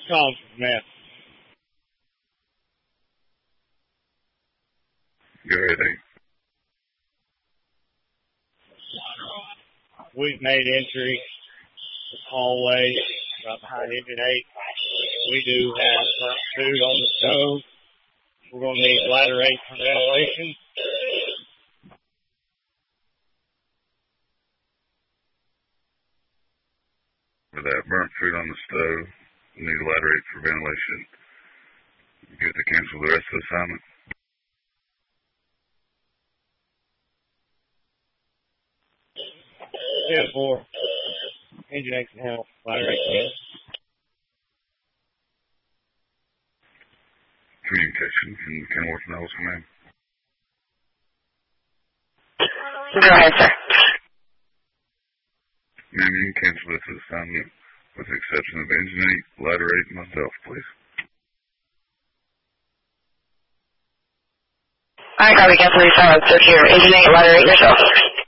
calling from Matt. Go ahead, We've made entry to the hallway right behind Engine 8. We do have food on the stove. We're going to need ladder 8 for ventilation. For that burnt food on the stove, we need ladder 8 for ventilation. Get to cancel the rest of the assignment. 10-4. Engine 8 can handle ladder 8 can. Communication from Kenworth Knowles Command. Go ahead, sir. Ma'am, you can cancel this assignment with the exception of Engine 8, ladder 8, and myself, please. Alright, copy, cancel the assignment. So here, Engine 8, ladder 8, yourself.